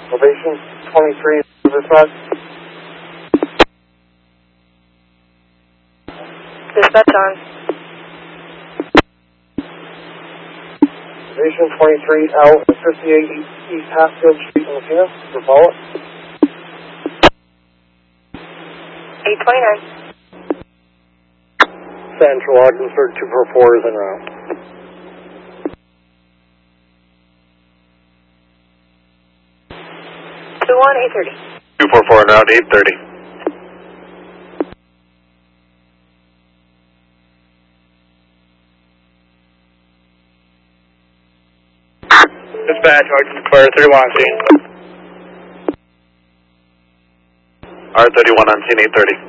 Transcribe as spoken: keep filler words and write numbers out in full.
Elevation twenty-three, dispatch. Dispatch on. Elevation twenty-three, L fifty-eight East Hatfield Street in Messina, for follow-up. eight twenty-nine. Central Ogdensburg two four four is en route. two one, eight thirty. two four four en route, eight thirty. Dispatch, Ogden Square, thirty-one on scene. R thirty-one on scene, eight thirty.